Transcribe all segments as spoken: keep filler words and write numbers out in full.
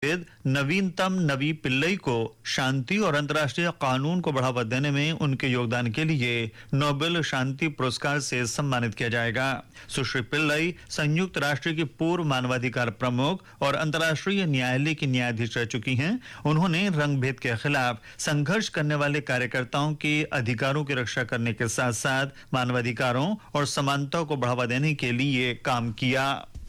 स्थित नवीनतम नवी पिल्लई को शांति और अंतर्राष्ट्रीय कानून को बढ़ावा देने में उनके योगदान के लिए नोबेल शांति पुरस्कार से सम्मानित किया जाएगा। सुश्री पिल्लई संयुक्त राष्ट्र की पूर्व मानवाधिकार प्रमुख और अंतर्राष्ट्रीय न्यायालय की न्यायाधीश रह चुकी हैं। उन्होंने रंगभेद के खिलाफ संघर्ष करने वाले कार्यकर्ताओं के अधिकारों की रक्षा करने के साथ साथ मानवाधिकारों और समानता को बढ़ावा देने के लिए काम किया।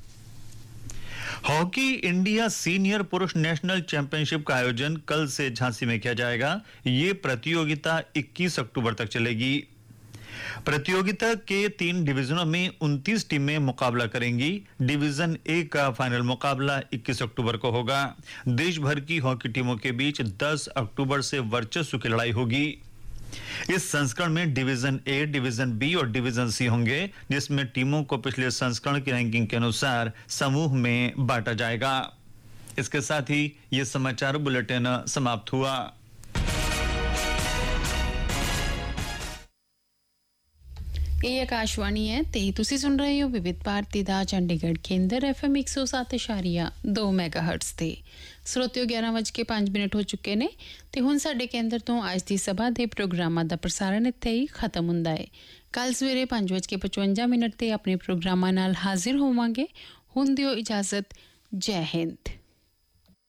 हॉकी इंडिया सीनियर पुरुष नेशनल चैंपियनशिप का आयोजन कल से झांसी में किया जाएगा। ये प्रतियोगिता इक्कीस अक्टूबर तक चलेगी। प्रतियोगिता के तीन डिवीजनों में उनतीस टीमें मुकाबला करेंगी। डिवीजन ए का फाइनल मुकाबला इक्कीस अक्टूबर को होगा। देश भर की हॉकी टीमों के बीच दस अक्टूबर से वर्चस्व की लड़ाई होगी। इस संस्करण में डिवीजन ए, डिवीजन बी और डिवीजन सी होंगे, जिसमें टीमों को पिछले संस्करण की रैंकिंग के अनुसार समूह में बांटा जाएगा। इसके साथ ही ये समाचार बुलेटिन समाप्त हुआ। ਇਹ ਆਕਾਸ਼ਵਾਣੀ ਹੈ ਤੇ ਤੁਸੀਂ ਸੁਣ ਰਹੇ ਹੋ ਵਿਵਿਧ ਭਾਰਤੀ ਦਾ ਚੰਡੀਗੜ੍ਹ ਕੇਂਦਰ ਐਫ ਐਮ ਇੱਕ ਸੌ ਸੱਤ ਦਸ਼ਮਲਵ ਦੋ ਮੈਗਾਹਰਟਜ਼ ਤੇ। ਸਰੋਤਿਓ ਗਿਆਰਾਂ ਵੱਜ ਕੇ ਪੰਜ ਮਿੰਟ ਹੋ ਚੁੱਕੇ ਨੇ ਤੇ ਹੁਣ ਸਾਡੇ ਕੇਂਦਰ ਤੋਂ ਅੱਜ ਦੀ ਸਭਾ ਦੇ ਪ੍ਰੋਗਰਾਮਾਂ ਦਾ ਪ੍ਰਸਾਰਣ ਇੱਥੇ ਹੀ ਖਤਮ ਹੁੰਦਾ ਹੈ। ਕੱਲ ਸਵੇਰੇ ਪੰਜ ਵੱਜ ਕੇ ਪਚਵੰਜਾ ਮਿੰਟ ਤੇ ਆਪਣੇ ਪ੍ਰੋਗਰਾਮਾਂ ਨਾਲ ਹਾਜ਼ਰ ਹੋਵਾਂਗੇ। ਹੁਣ ਦਿਓ ਇਜਾਜ਼ਤ। ਜੈ ਹਿੰਦ।